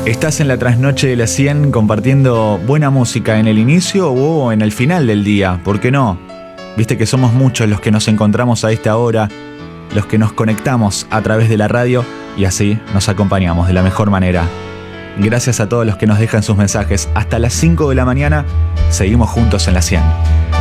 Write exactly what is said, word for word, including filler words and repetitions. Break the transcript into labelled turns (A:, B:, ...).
A: Estás en la trasnoche de la cien compartiendo buena música en el inicio o en el final del día, ¿por qué no? Viste que somos muchos los que nos encontramos a esta hora, los que nos conectamos a través de la radio y así nos acompañamos de la mejor manera. Gracias a todos los que nos dejan sus mensajes. Hasta las cinco de la mañana seguimos juntos en la cien.